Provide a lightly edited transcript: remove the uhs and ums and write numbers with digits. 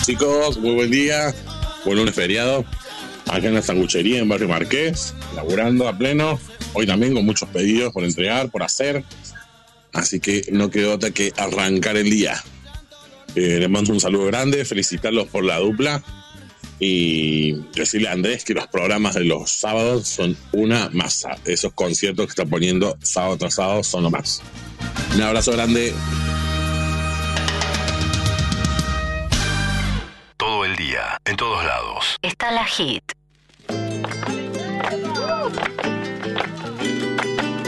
Chicos, muy buen día. Buen lunes feriado. Acá en la sanguchería en Barrio Marqués, laburando a pleno. Hoy también con muchos pedidos por entregar, por hacer. Así que no quedó otra que arrancar el día. Les mando un saludo grande, felicitarlos por la dupla y decirle a Andrés que los programas de los sábados son una masa. Esos conciertos que está poniendo sábado tras sábado son lo más. Un abrazo grande. Todo el día, en todos lados. Está la Hit.